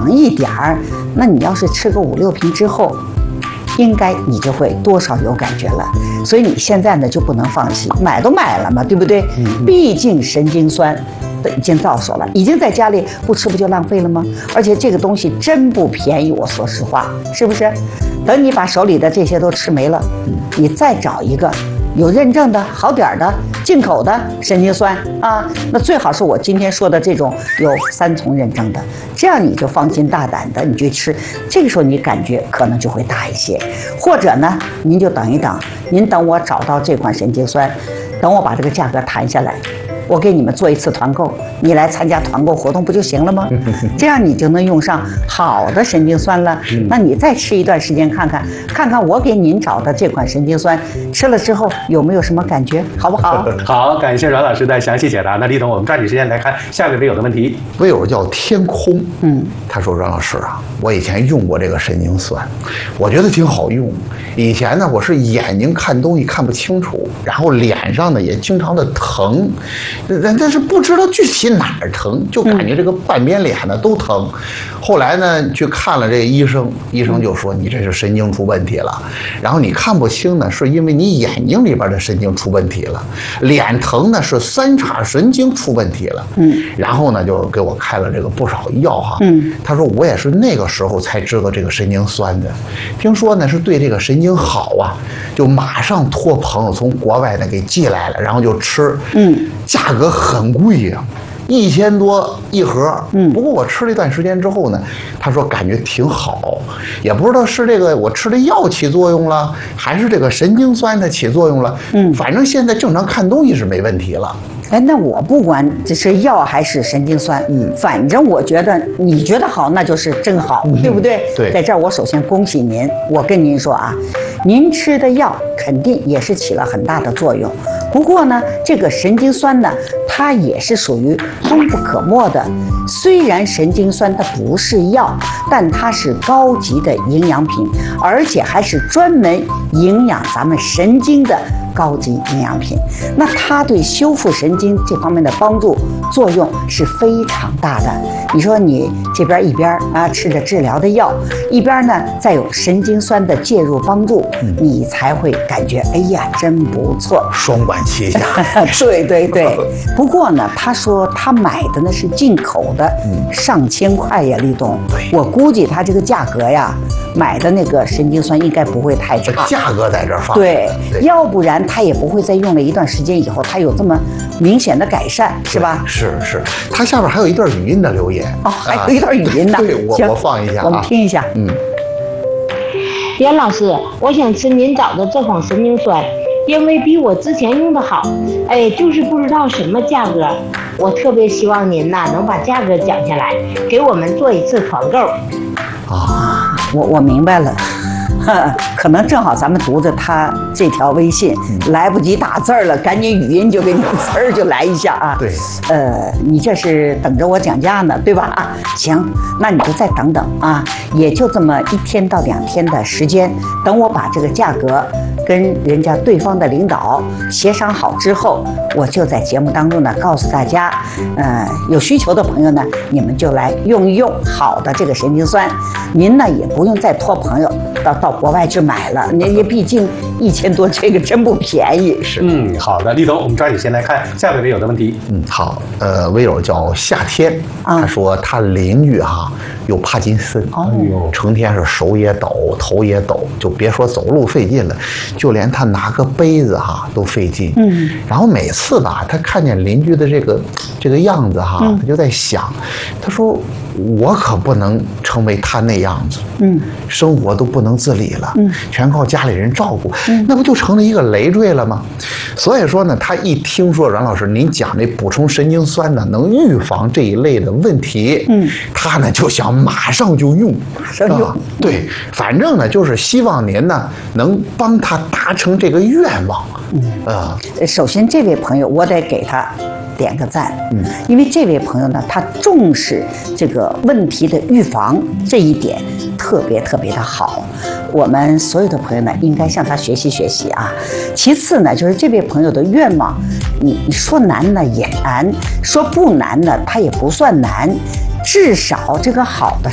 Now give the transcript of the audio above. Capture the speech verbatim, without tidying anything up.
长一点儿，那你要是吃个五六瓶之后，应该你就会多少有感觉了。所以你现在呢就不能放弃，买都买了嘛，对不对？嗯、毕竟神经酸已经到手了，已经在家里不吃不就浪费了吗？而且这个东西真不便宜，我说实话，是不是？等你把手里的这些都吃没了，你再找一个有认证的好点儿的进口的神经酸啊，那最好是我今天说的这种有三重认证的，这样你就放心大胆的你去吃，这个时候你感觉可能就会大一些。或者呢，您就等一等，您等我找到这款神经酸，等我把这个价格谈下来，我给你们做一次团购，你来参加团购活动不就行了吗？这样你就能用上好的神经酸了。那你再吃一段时间看看，看看我给您找的这款神经酸吃了之后有没有什么感觉，好不好？ 好，感谢阮老师的详细解答。那李董，我们抓紧时间来看下个微友的问题。 微友叫天空， 嗯， 他说阮老师啊，我以前用过这个神经酸，我觉得挺好用。以前呢，我是眼睛看东西看不清楚，然后脸上呢也经常的疼。但是不知道具体哪儿疼，就感觉这个半边脸呢都疼。后来呢去看了这个医生，医生就说你这是神经出问题了，然后你看不清呢是因为你眼睛里边的神经出问题了，脸疼呢是三叉神经出问题了。嗯，然后呢就给我开了这个不少药哈。嗯，他说我也是那个时候才知道这个神经酸的，听说呢是对这个神经好啊，就马上托朋友从国外呢给寄来了，然后就吃。嗯。价格很贵呀、啊，一千多一盒。嗯，不过我吃了一段时间之后呢，他说感觉挺好，也不知道是这个我吃的药起作用了，还是这个神经酸它起作用了。嗯，反正现在正常看东西是没问题了。 哎，那我不管这是药还是神经酸，嗯，反正我觉得你觉得好，那就是真好，嗯、对不对？ 对， 在这儿我首先恭喜您，我跟您说啊，您吃的药肯定也是起了很大的作用。不过呢，这个神经酸呢，它也是属于功不可没的。虽然神经酸它不是药，但它是高级的营养品，而且还是专门营养咱们神经的高级营养品。那它对修复神经这方面的帮助作用是非常大的。你说你这边一边啊吃着治疗的药，一边呢再有神经酸的介入帮助，嗯、你才会感觉哎呀真不错， 双管齐下。 对对对。不过呢，他说他买的呢是进口的，嗯、上千块呀，立冬。我估计他这个价格呀，买的那个神经酸应该不会太差。 价格在这儿放。 对，对要不然他也不会在用了一段时间以后，他有这么明显的改善，是吧？ 是是，他下边还有一段语音的留言。 哦，还有一段语音呢。 对，我我放一下、啊， 我们听一下。 嗯， 袁老师，我想吃您找的这款神经酸，因为比我之前用的好，哎，就是不知道什么价格。我特别希望您呐能把价格讲下来，给我们做一次团购。 啊，我我明白了。可能正好咱们读着他这条微信，嗯、来不及打字了，赶紧语音就给你词儿就来一下啊。 对， 呃，你这是等着我讲价呢，对吧？啊，行，那你就再等等啊，也就这么一天到两天的时间，等我把这个价格跟人家对方的领导协商好之后，我就在节目当中呢告诉大家，呃，有需求的朋友呢，你们就来用一用好的这个神经酸，您呢也不用再托朋友到到国外去买了，你也毕竟一千多，这个真不便宜。 是，嗯，好的，立冬，我们抓紧先来看下位微友的问题。 嗯，好，呃，微友叫夏天， 啊、 他说他邻居哈有帕金森， 哦， 成天是手也抖，头也抖，就别说走路费劲了，就连他拿个杯子哈都费劲。嗯，然后每次吧，他看见邻居的这个这个样子哈，嗯、他就在想，他说我可不能成为他那样子，嗯，生活都不能自理了，嗯，全靠家里人照顾，嗯，那不就成了一个累赘了吗？所以说呢，他一听说阮老师您讲这补充神经酸呢，能预防这一类的问题，嗯，他呢就想马上就用， 马上用，啊、 对，反正呢就是希望您呢能帮他达成这个愿望，嗯啊、 呃，首先这位朋友我得给他点个赞，嗯，因为这位朋友呢，他重视这个问题的预防这一点特别特别的好，我们所有的朋友呢，应该向他学习学习啊。其次呢，就是这位朋友的愿望，你你说难呢也难，说不难呢，他也不算难，至少这个好的